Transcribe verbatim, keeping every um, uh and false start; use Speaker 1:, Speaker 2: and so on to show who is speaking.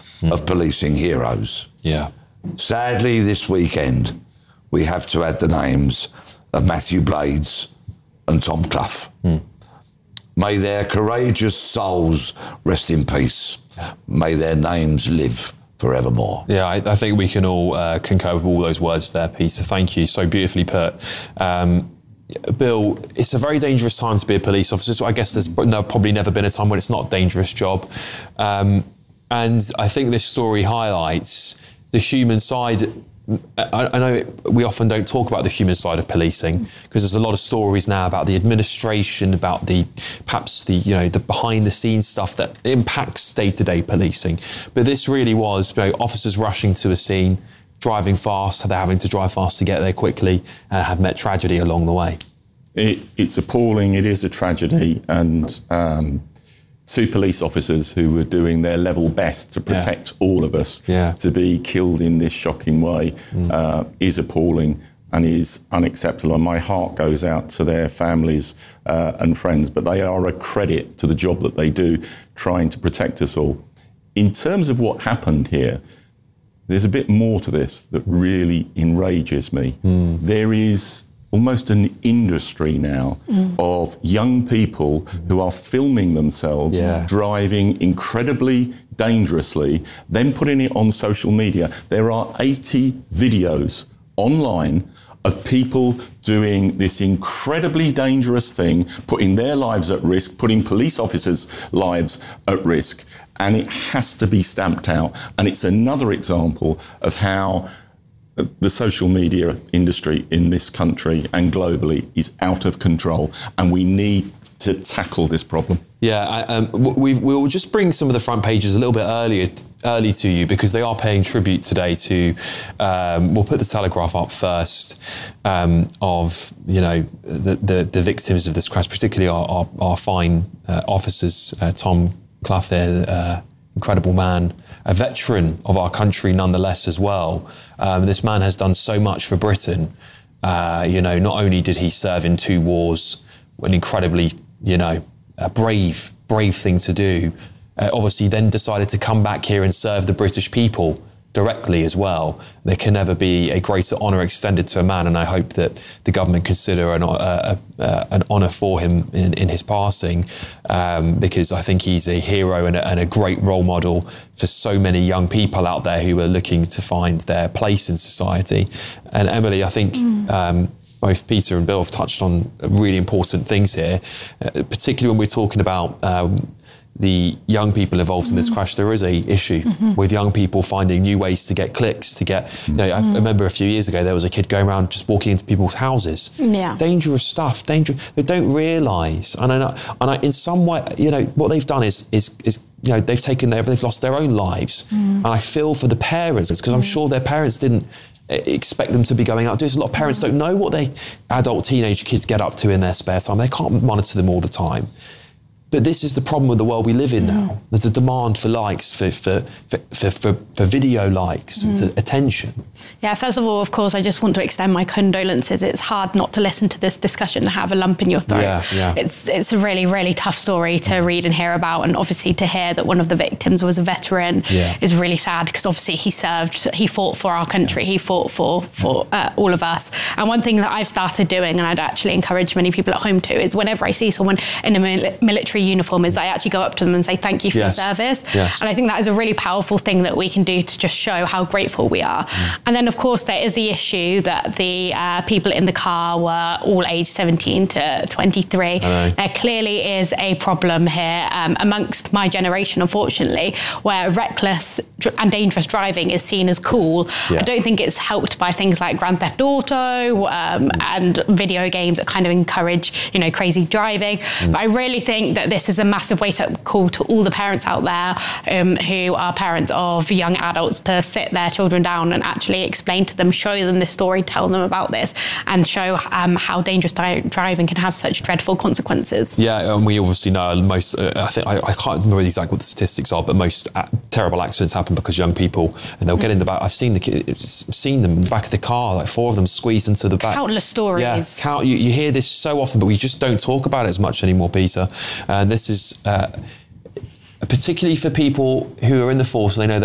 Speaker 1: mm. of policing heroes.
Speaker 2: Yeah.
Speaker 1: Sadly, this weekend, we have to add the names of Matthew Blades and Tom Clough. Mm. May their courageous souls rest in peace. May their names live forevermore.
Speaker 2: Yeah, I, I think we can all uh, concur with all those words there, Peter. Thank you. So beautifully put. Um, Bill, it's a very dangerous time to be a police officer. So I guess there's no, probably never been a time when it's not a dangerous job. Um, and I think this story highlights the human side. I, I know we often don't talk about the human side of policing because there's a lot of stories now about the administration, about the perhaps the you know the behind the scenes stuff that impacts day-to-day policing. But this really was, you know, officers rushing to a scene, driving fast, they're having to drive fast to get there quickly, and have met tragedy along the way.
Speaker 3: It, it's appalling. It is a tragedy, and um, two police officers who were doing their level best to protect yeah. all of us
Speaker 2: yeah.
Speaker 3: to be killed in this shocking way mm. uh, is appalling and is unacceptable. And my heart goes out to their families uh, and friends, but they are a credit to the job that they do, trying to protect us all. In terms of what happened here, there's a bit more to this that really enrages me. Mm. There is almost an industry now mm. of young people who are filming themselves
Speaker 2: yeah.
Speaker 3: driving incredibly dangerously, then putting it on social media. There are eighty videos online of people doing this incredibly dangerous thing, putting their lives at risk, putting police officers' lives at risk, and it has to be stamped out. And it's another example of how the social media industry in this country and globally is out of control, and we need to tackle this problem.
Speaker 2: Yeah, I, um, we we'll just bring some of the front pages a little bit earlier, early to you because they are paying tribute today to. Um, we'll put the Telegraph up first um, of you know the, the the victims of this crash, particularly our our, our fine uh, officers, uh, Tom Clough, there, uh, incredible man, a veteran of our country nonetheless as well. Um, this man has done so much for Britain. Uh, you know, not only did he serve in two wars, an incredibly, you know, a brave, brave thing to do. Uh, obviously then decided to come back here and serve the British people directly as well. There can never be a greater honour extended to a man, and I hope that the government consider an, uh, uh, an honour for him in, in his passing, um, because I think he's a hero and a, and a great role model for so many young people out there who are looking to find their place in society. And Emily, I think mm. um, both Peter and Bill have touched on really important things here, uh, particularly when we're talking about um, the young people involved in this mm. crash. There is a issue mm-hmm. with young people finding new ways to get clicks, to get, you know, mm. I remember a few years ago, there was a kid going around just walking into people's houses.
Speaker 4: Yeah.
Speaker 2: Dangerous stuff, dangerous. They don't realise, and I know, and I, in some way, you know, what they've done is, is, is you know, they've taken their, they've lost their own lives. Mm. And I feel for the parents, because mm. I'm sure their parents didn't expect them to be going out doing this. A lot of parents mm. don't know what their adult teenage kids get up to in their spare time. They can't monitor them all the time. But this is the problem with the world we live in now. There's a demand for likes, for for for, for, for, for video likes, mm. to attention.
Speaker 4: Yeah, first of all, of course, I just want to extend my condolences. It's hard not to listen to this discussion and have a lump in your throat.
Speaker 2: Yeah, yeah.
Speaker 4: It's it's a really, really tough story to read and hear about. And obviously to hear that one of the victims was a veteran
Speaker 2: yeah.
Speaker 4: is really sad, because obviously he served, he fought for our country, he fought for, for uh, all of us. And one thing that I've started doing, and I'd actually encourage many people at home to, is whenever I see someone in a mil- military uniform, is I actually go up to them and say thank you for
Speaker 2: yes.
Speaker 4: your service.
Speaker 2: Yes.
Speaker 4: And I think that is a really powerful thing that we can do to just show how grateful we are. Mm. And then of course there is the issue that the uh, people in the car were all aged seventeen to twenty-three. There clearly is a problem here um, amongst my generation, unfortunately, where reckless and dangerous driving is seen as cool.
Speaker 2: Yeah.
Speaker 4: I don't think it's helped by things like Grand Theft Auto um, and video games that kind of encourage, you know, crazy driving. Mm. But I really think that this is a massive wake-up call to all the parents out there um, who are parents of young adults, to sit their children down and actually explain to them, show them this story, tell them about this, and show um, how dangerous di- driving can have such dreadful consequences.
Speaker 2: Yeah, and we obviously know most, uh, I think, I, I can't remember exactly what the statistics are, but most uh, terrible accidents happen because young people, and they'll mm. get in the back. I've seen the kids, seen them in the back of the car, like four of them squeezed into the back.
Speaker 4: Countless stories.
Speaker 2: Yeah, count, you, you hear this so often, but we just don't talk about it as much anymore, Peter. And this is uh, particularly for people who are in the force, they know